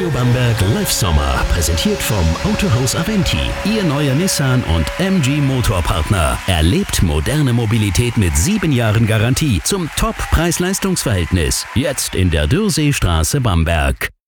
Radio Bamberg Live Sommer, präsentiert vom Autohaus Aventi, Ihr neuer Nissan und MG Motorpartner. Erlebt moderne Mobilität mit 7 Jahren Garantie zum Top-Preis-Leistungs-Verhältnis. Jetzt in der Dürrseestraße Bamberg.